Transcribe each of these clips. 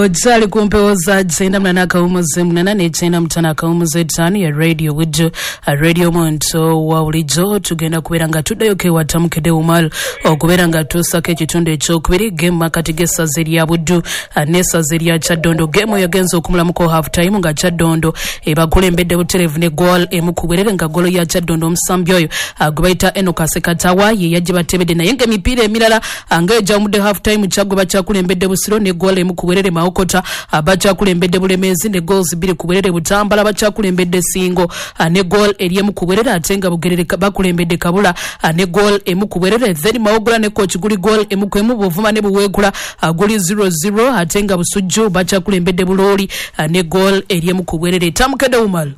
Ochali kumpeoza jenda mnana kaumuze mnana ne jenda mtana kaumuze tani ya radio wijo radio monto wa ulijo tugenda kuberanga tudayoke watamukede umal okuberanga tusake kitunde kyo kubiri game katigesa zeri ya budu anesa zeri ya Chadondo game yagenzo okumula muko half time nga Chadondo ebagule mbedde butelevu ne goal emukuberere nga golo ya Chadondo msambyoyo agubaita Enokase Katawa ye yajibatebede na yenge mipira emirala angeja mude half time chagwe bachakule mbedde busiro ne goal emukuberere maokota abachakule mbedde bulemezi ne goals biri kuberere butambala bachakule mbedde singo ne goal eriye kuberere atenga bugerere bakule mbedde kabula ne goal emukuberere then maogula ne coach guli goal emukwemu buvuma ne buwegula guli 0-0 atenga busujju bachakule mbedde buloli ne goal eriye mukuberere tamukede umal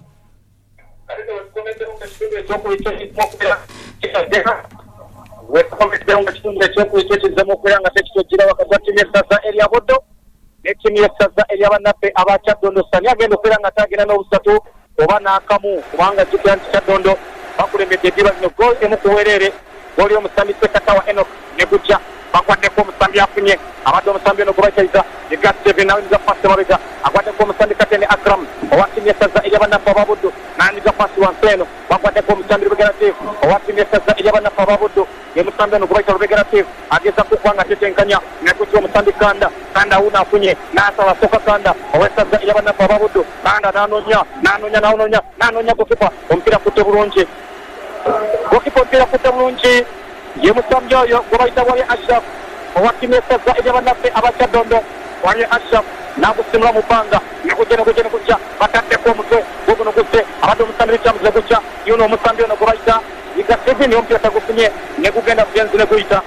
wekomedde kitunde ky'okuwekeza mu kulanga tekitogira wakati wa timu y'essaza erya Buddo ne timu y'essaza erya bannaffe aba Chadondo Sani agenda okubeera nga taagenda n'obusatu oba n'akamu kubanga kigira nti Chadondo bakulembedde eddiba lino goal emu kuweerere goal y'omusambi Katawa Enoch ne gujja bagwaddeko omusambi afunye abadde omusambi ono gwebakyaliza ega Steven nawinza pasi mabega agwaddeko omusambi Katende Akram owa timu y'essaza erya bannaffe aba Buddo n'anyiza pasi wansi eno bagwaddeko omusambi Lubegerative owa timu y'essaza erya bannaffe aba Buddo yemusambi ono gwebayita Lubegerative ageza kukwanga tetenkanya nekutya omusambi Kanda una afunye n'asaba soka Kanda ow'essaza erya bannaffe aba Buddo Kanda n'anoonya gokipa omupiira kutte bulungi omupiira kutte bulungi yemusambi oyo gwebayita Wali Ashraf owa timu y'essaza erya bannaffe aba Chadondo Wali Ashraf n'agusimula mu bbanga nekujja bataddeko omutwe guguno gusse abadde omusambi n'ekyamuze gujja yuno omusambi ono gwebayita Iga Steven omupiira tagufunye ne gugenda bugenzi ne guyita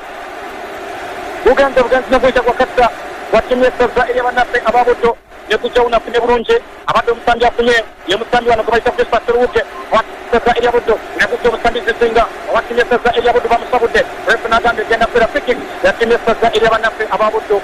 gwakatta gwa timu y'essaza erya bannaffe aba Buddo ne gujja wuno afunye bulungi abadde omusambi afunye ye musambi wano gwebayita Crispas Teruwuke owa timu y'essaza erya Buddo ne gujja omusambi Zisinga owa timu y'essaza erya Buddo bamusabudde refu n'agamba egenda kubeera free ya timu y'essaza erya bannaffe aba Buddo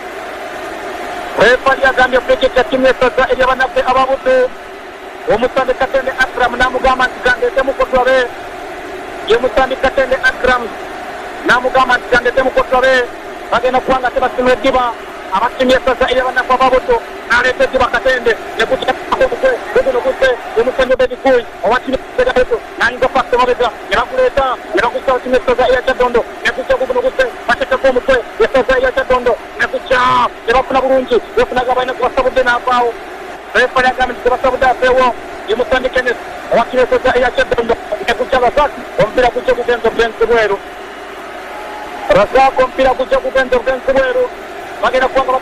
refu ali agambye free kick ya timu y'essaza erya bannaffe aba Buddo omusambi Katende Akram n'amugamba nti gandetemu kotwabe ye musambi Katende Akram n'amugamba nti gandetemu kotwabe bagenda kubanga tebasimula eddiba abatimu y'essaza erya bannaffe aba Buddo n'aleeta eddiba Katende ne gukyaomutwe guguno gusse ye musambi Bedikuyi owa timu y'essaza erya n'anyuza pasi mabega ne baguleeta ne bagussa timu y'essaza erya Chadondo ne gukya guguno gusse bateekeko omutwe y'essaza erya Chadondo ne gukya ne bafuna bulungi befunaga balina kubasabudde n'avaawo refali agambye nti tebasabudde afeewo ye musambi Kenneth owa timu y'essaza erya Chadondo ne gukya Razaki omupiira gujja gugenza obugenzi bweru Razaki omupiira gujja gugenza obugenzi bweru bagenda kubanga